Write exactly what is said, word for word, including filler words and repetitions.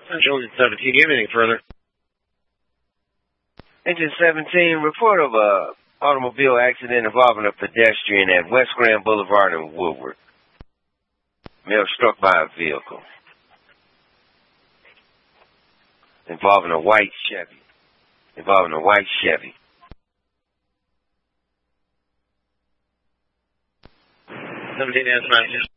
Engine seventeen, you have anything further? Engine seventeen, report of a automobile accident involving a pedestrian at West Grand Boulevard in Woodward. Male struck by a vehicle involving a white Chevy. Involving a white Chevy. seventeen has nine.